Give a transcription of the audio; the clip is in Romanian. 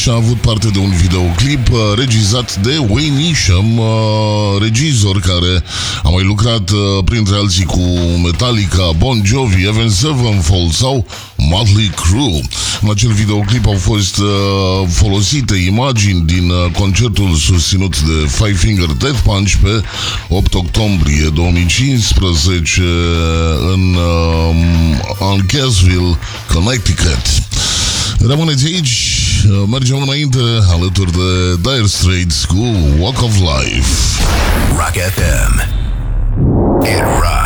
și a avut parte de un videoclip regizat de Wayne Isham, regizor care a mai lucrat printre alții cu Metallica, Bon Jovi, Avenged Sevenfold sau Motley Crue. În acel videoclip au fost folosite imagini din concertul susținut de Five Finger Death Punch pe 8 octombrie 2015 în Cassville, Connecticut. Rămâneți aici, mergem înainte alături de Dire Straits cu Walk of Life. Rock FM. It rocks.